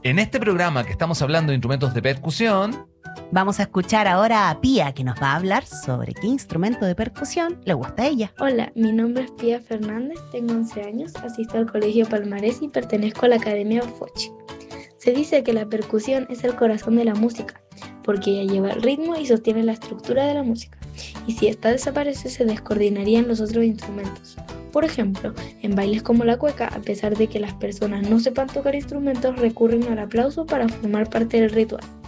En este programa que estamos hablando de instrumentos de percusión, vamos a escuchar ahora a Pía, que nos va a hablar sobre qué instrumento de percusión le gusta a ella. Hola, mi nombre es Pía Fernández, tengo 11 años, asisto al Colegio Palmarés y pertenezco a la Academia Foch. Se dice que la percusión es el corazón de la música, porque ella lleva el ritmo y sostiene la estructura de la música. Y si esta desaparece, se descoordinarían los otros instrumentos. Por ejemplo, en bailes como la cueca, a pesar de que las personas no sepan tocar instrumentos, recurren al aplauso para formar parte del ritual.